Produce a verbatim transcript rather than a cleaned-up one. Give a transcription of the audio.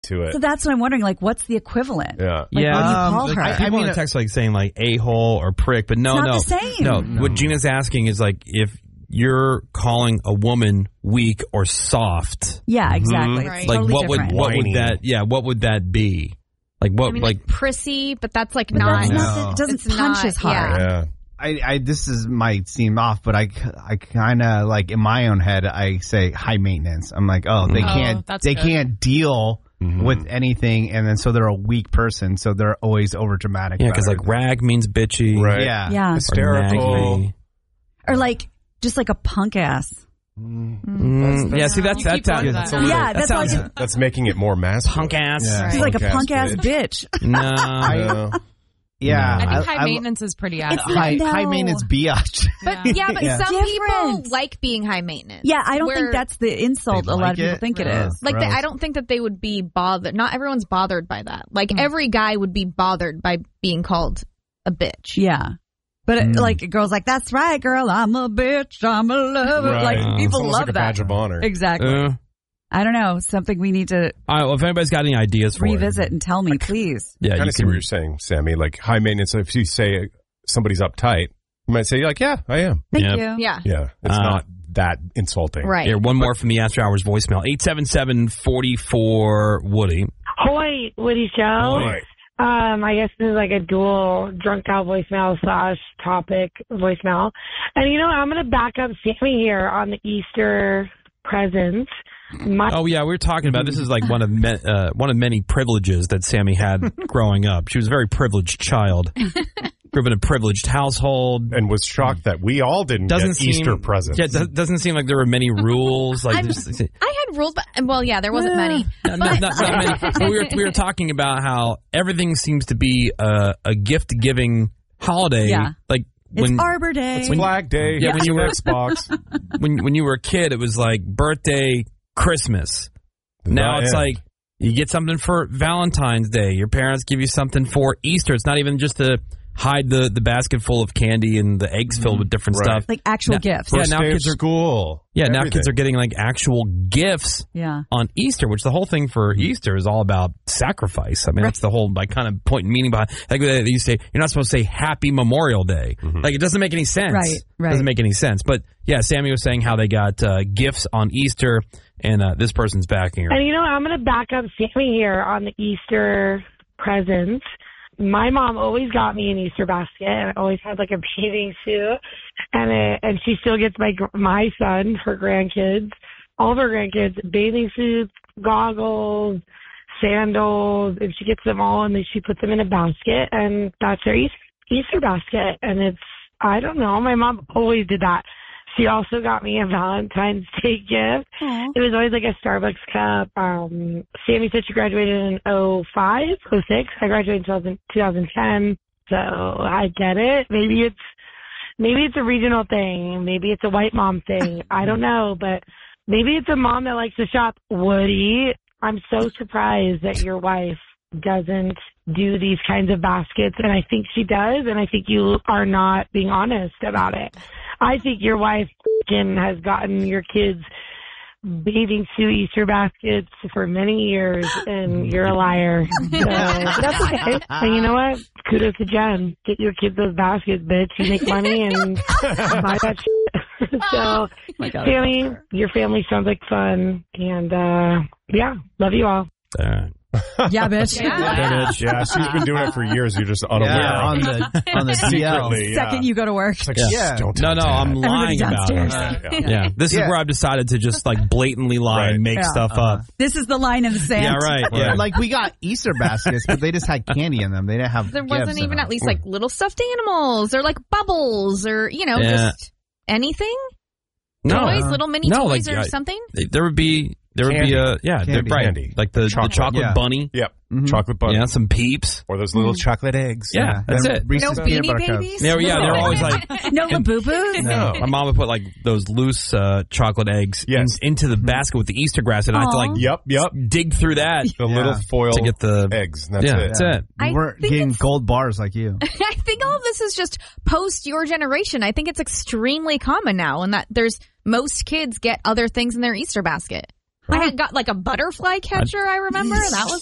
to it. So that's what I'm wondering. Like, what's the equivalent? Yeah. Like, yeah. what do you Um, call her? I, People I mean, in the text like saying like a-hole or prick, but no, It's not no. the same. No, No. what Gina's asking is like if you're calling a woman weak or soft, Yeah, exactly. Right. It's like totally what different. would what would Whiny. that yeah, what would that be? Like what I mean, like, like, prissy, but that's like But not. that's No. not, it doesn't It's punch not- as hard. yeah. Yeah. I, I this is might seem off, but I, I kind of like in my own head I say high maintenance. I'm like, oh, they Oh, can't that's they good. can't deal Mhm. with anything, and then so they're a weak person, so they're always over dramatic. yeah, because like rag means bitchy, Right. yeah, Yeah. or Hysterical. naggy. Or like, just like a punk ass. Mm, yeah, see that's You that keep going sounds with that. Yeah, that that's sounds like That's making it more masculine. punk ass. Yeah. She's like a Punk-ass punk ass bitch. bitch. No, Yeah. yeah. I think I- high I- maintenance is pretty It's adequate. high, No. high maintenance biatch. But yeah, but Yeah. some Different. people like being high maintenance. Yeah, I don't Where- think that's the insult They a lot like of people it? think it Yeah. is. Like, they, Gross. I don't think that they would be bothered. Not everyone's bothered by that. Like, every guy would be bothered by being called a bitch. Yeah. But it, Mm. like, a girl's like, that's right, girl, I'm a bitch, I'm a lover. Right. Like, It's people almost love like a that. badge of honor. Exactly. Uh, I don't know. Something we need to all right, well, if anybody's got any ideas for revisit it, and tell me, please. yeah, kind you of see can. what you're saying, Sammy. Like high maintenance. If you say somebody's uptight, you might say like, "Yeah, I am." Thank Yep. you. Yeah. Yeah, it's Uh, not that insulting. Right. Here, one more from the After Hours voicemail. eight seven seven, four four, Woody. Hoy, Woody Show. Right. Um, I guess this is like a dual drunk out voicemail slash topic voicemail. And you know, I'm going to back up Sammy here on the Easter presents. My Oh yeah, we were talking about this is like one of me, uh, one of many privileges that Sammy had growing up. She was a very privileged child. Grew up in a privileged household. And was shocked that we all didn't Doesn't get seem, Easter presents. Yeah, it do- doesn't seem like there were many rules. Like, I'm- there's- I had rules, but, well, yeah, there wasn't many. not, not, not many. But we were we were talking about how everything seems to be a, a gift giving holiday. Yeah. Like It's when Arbor Day. It's Flag Day. Yeah, when you were- Xbox. when when you were a kid, it was like birthday, Christmas. Now Right, it's yeah. like you get something for Valentine's Day. Your parents give you something for Easter. It's not even just to hide the, the basket full of candy and the eggs filled with different Right. stuff. like actual Now- gifts. Yeah, First now day of kids are- school. Yeah, now Everything. kids are getting like actual gifts Yeah. on Easter, which the whole thing for Easter is all about sacrifice. I mean, that's the whole like kind of point and meaning behind. Like they they say, you're not supposed to say Happy Memorial Day. Like it doesn't make any sense. Right, right. Doesn't make any sense. But yeah, Sammy was saying how they got uh, gifts on Easter, and uh, this person's backing her. And you know, I'm going to back up Sammy here on the Easter presents. My mom always got me an Easter basket, and I always had like a bathing suit, and it, and she still gets my gr- my son, her grandkids, all of her grandkids, bathing suits, goggles, sandals, and she gets them all, and then she puts them in a basket, and that's her Easter, Easter basket, and it's I don't know, my mom always did that. She also got me a Valentine's Day gift. Aw. It was always like a Starbucks cup. Um, Sammy said she graduated in oh five, oh six. I graduated in two thousand ten. So I get it. Maybe it's, maybe it's a regional thing. Maybe it's a white mom thing. I don't know, but maybe it's a mom that likes to shop. Woody, I'm so surprised that your wife doesn't do these kinds of baskets, and I think she does, and I think you are not being honest about it. I think your wife f***ing has gotten your kids bathing suit Easter baskets for many years, and you're a liar. So that's okay. And you know what? Kudos to Jen. Get your kids those baskets, bitch. You make money and buy that shit. So, Sammy, your family sounds like fun, and uh yeah, love you all. Uh, Yeah, bitch. Yeah, yeah, she's been doing it for years. You're just unaware. Yeah, on the on the D L. Secretly, yeah. Second you go to work. It's like, Yeah. shh, don't no, tell no, Dad. I'm lying Everybody about it. downstairs. Uh, Yeah. yeah. This is Yeah. where I've decided to just like blatantly lie Right. and make Yeah. stuff Uh-huh. up. This is the line in the sand. Yeah, right. Yeah. Like we got Easter baskets, but they just had candy in them. They didn't have. There gifts wasn't in even them. at least like little stuffed animals or like bubbles or, you know, Yeah. just anything. No, Toys, little mini No, toys like, or I- something. there would be there would Candy. be a yeah, Candy. they're- right, Candy. like the Chocolate. the chocolate Yeah. bunny. Yep. Mhm. Chocolate bunny. Yeah, some peeps. Or those little chocolate eggs. Yeah, that's And it. Reese's No peanut Beanie butter cups. Babies? Yeah, yeah, they're always like No Labubu's? No. my mom would put like those loose uh, chocolate eggs Yes. in- into the basket with the Easter grass, and I have to Aw. like Yep, yep. dig through that The Yeah. little foil to get the eggs. That's yeah, it. that's it. We I weren't think getting it's- gold bars like you. I think all of this is just post your generation. I think it's extremely common now, and that there's most kids get other things in their Easter basket. I had got like a butterfly catcher, I remember. That was